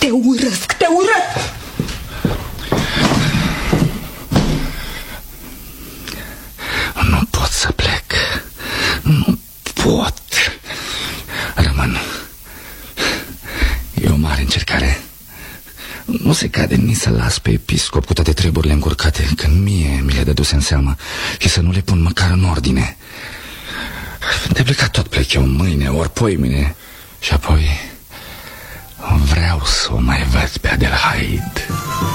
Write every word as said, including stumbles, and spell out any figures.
Te urăsc, te urăsc! Nu pot să plec. Nu pot. Rămân. E o mare încercare. Nu se cade nici să las pe episcop cu toate treburile încurcate, când mie mi le dăduse în seamă, și să nu le pun măcar în ordine. De plecat tot plec eu mâine, ori poimine. Și apoi vreau să o mai văd pe Adelheid.